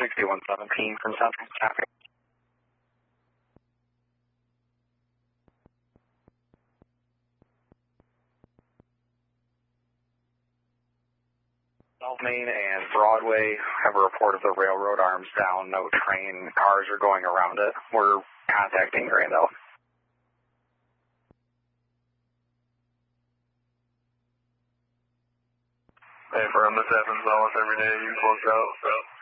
6117 from Central Traffic. South Main and Broadway have a report of the railroad arms down. No train cars are going around it. We're contacting Grandel. Hey, Firm, this happens almost every day. You close out.